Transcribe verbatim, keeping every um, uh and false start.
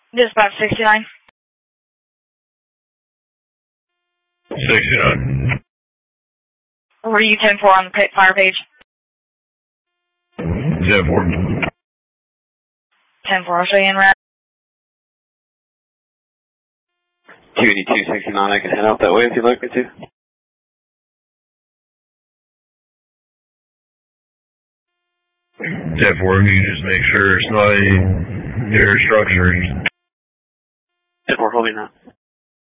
Dispatch sixty-nine. sixty-nine. Were you ten four on the pit fire page? ten four. ten four, I'll show you in route. two eighty-two sixty-nine, I can head out that way if you'd like me to. ten four, you just make sure it's not any near structure. ten four, holding that.